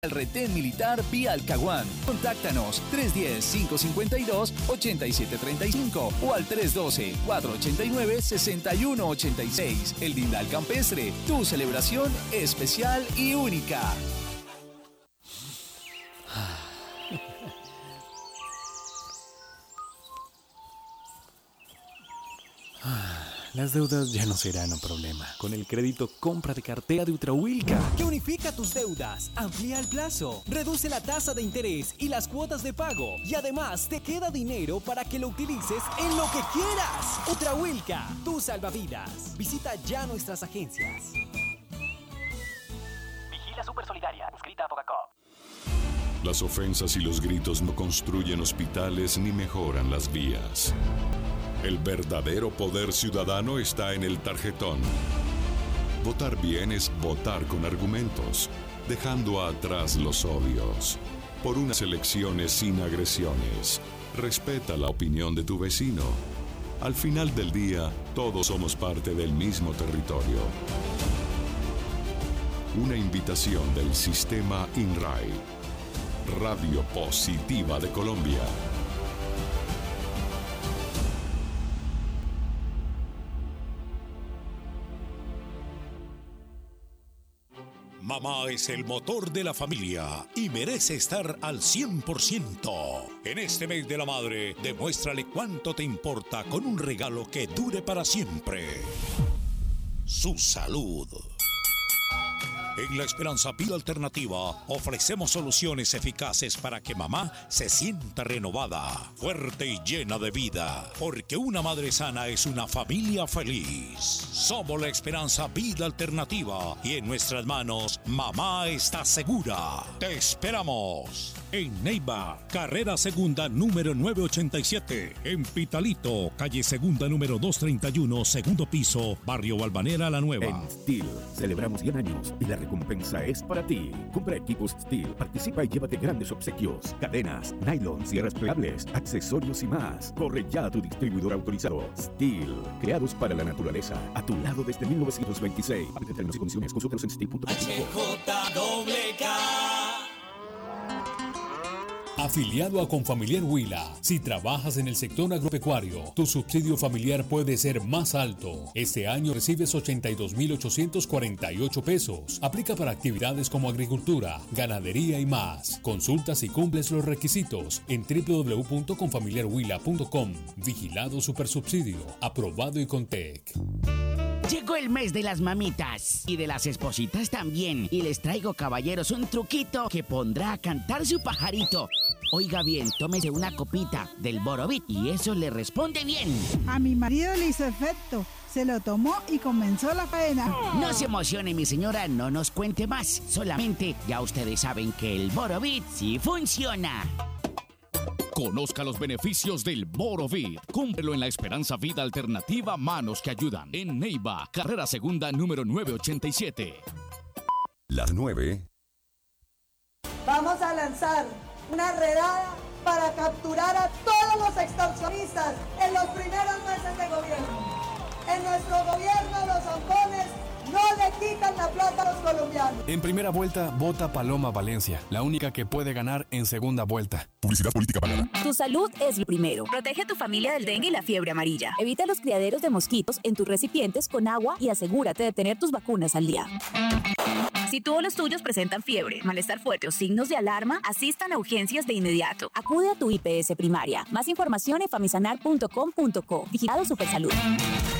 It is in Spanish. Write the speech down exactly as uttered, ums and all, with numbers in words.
El retén militar vía Alcahuán. Contáctanos tres uno cero, cinco cinco dos, ocho siete tres cinco o al tres uno dos, cuatro ocho nueve, seis uno ocho seis. El Dindal Campestre, tu celebración especial y única. Las deudas ya no serán un problema. Con el crédito compra de cartera de Ultrahuilca, que unifica tus deudas, amplía el plazo, reduce la tasa de interés y las cuotas de pago. Y además te queda dinero para que lo utilices en lo que quieras. Ultrahuilca, tu salvavidas. Visita ya nuestras agencias. Vigila Supersolidaria, inscrita a Fogacop. Las ofensas y los gritos no construyen hospitales ni mejoran las vías. El verdadero poder ciudadano está en el tarjetón. Votar bien es votar con argumentos, dejando atrás los odios. Por unas elecciones sin agresiones. Respeta la opinión de tu vecino. Al final del día, todos somos parte del mismo territorio. Una invitación del sistema INRAI. Radio Positiva de Colombia. Mamá es el motor de la familia y merece estar al cien por ciento. En este mes de la madre, demuéstrale cuánto te importa con un regalo que dure para siempre. Su salud. En La Esperanza Vida Alternativa ofrecemos soluciones eficaces para que mamá se sienta renovada, fuerte y llena de vida. Porque una madre sana es una familia feliz. Somos La Esperanza Vida Alternativa y en nuestras manos mamá está segura. ¡Te esperamos! En Neiva, carrera segunda número novecientos ochenta y siete. En Pitalito, calle segunda número doscientos treinta y uno, segundo piso, barrio Balvanera La Nueva. En Steel celebramos cien años y la recompensa es para ti. Compra equipos Steel, participa y llévate grandes obsequios, cadenas, nylon, sierras plegables, accesorios y más. Corre ya a tu distribuidor autorizado. Steel, creados para la naturaleza, a tu lado desde mil novecientos veintiséis. Aplica términos y condiciones, consúltalos en steel punto com. H J W K. Afiliado a Confamiliar Huila, si trabajas en el sector agropecuario, tu subsidio familiar puede ser más alto. Este año recibes ochenta y dos mil ochocientos cuarenta y ocho pesos. Aplica para actividades como agricultura, ganadería y más. Consulta si cumples los requisitos en w w w punto confamiliar huila punto com. Vigilado Supersubsidio, aprobado y Contec. Llegó el mes de las mamitas y de las espositas también. Y les traigo, caballeros, un truquito que pondrá a cantar su pajarito. Oiga bien, tómese una copita del Borovit y eso le responde bien. A mi marido le hizo efecto. Se lo tomó y comenzó la faena. No se emocione, mi señora, no nos cuente más. Solamente ya ustedes saben que el Borovit sí funciona. Conozca los beneficios del Borovit. Cúmprelo en La Esperanza Vida Alternativa Manos que Ayudan. En Neiva, carrera segunda número novecientos ochenta y siete. Las nueve. Vamos a lanzar una redada para capturar a todos los extorsionistas en los primeros meses de gobierno. En nuestro gobierno los zampones no le quitan la plata a los colombianos. En primera vuelta, vota Paloma Valencia, la única que puede ganar en segunda vuelta. Publicidad política pagada. Tu salud es lo primero. Protege a tu familia del dengue y la fiebre amarilla. Evita los criaderos de mosquitos en tus recipientes con agua y asegúrate de tener tus vacunas al día. Si tú o los tuyos presentan fiebre, malestar fuerte o signos de alarma, asistan a urgencias de inmediato. Acude a tu I P S primaria. Más información en famisanar punto com punto co. Vigilado Supersalud.